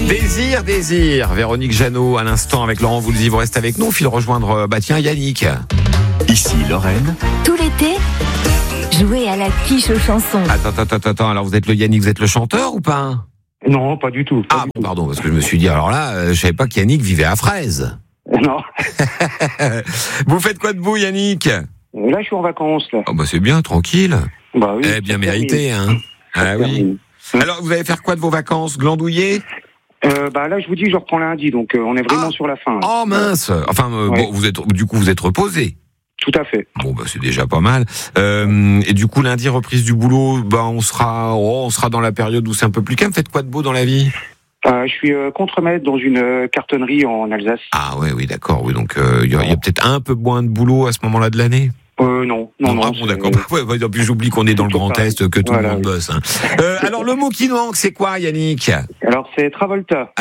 Désir. Véronique Jeannot, à l'instant, avec Laurent Voulzy. Vous restez avec nous. File rejoindre, Yannick. Ici Lorraine. Tout l'été, jouez à la quiche aux chansons. Attends. Alors, vous êtes le Yannick, vous êtes le chanteur ou pas? Non, pas du tout. Pardon, parce que je me suis dit, alors là, je savais pas qu'Yannick vivait à Fraise. Non. Vous faites quoi de beau, Yannick? Là, je suis en vacances, là. Oh, c'est bien, tranquille. Bah oui. Bien mérité, hein. Ah oui. Alors, vous allez faire quoi de vos vacances? Glandouiller? Là, je vous dis, je reprends lundi, donc on est vraiment sur la fin. Là. Oh mince. Enfin, Ouais. vous êtes reposé. Tout à fait. Bon, c'est déjà pas mal. Et du coup, lundi, reprise du boulot, on sera dans la période où c'est un peu plus calme. Faites quoi de beau dans la vie? Je suis contremaître dans une cartonnerie en Alsace. Ah oui, d'accord. Oui, donc il y a peut-être un peu moins de boulot à ce moment-là de l'année. Non. Bon, d'accord. En plus, j'oublie qu'on est dans le Grand Est, que tout le monde bosse. Hein. Alors, le mot qui manque, c'est quoi, Yannick? Alors, c'est Travolta.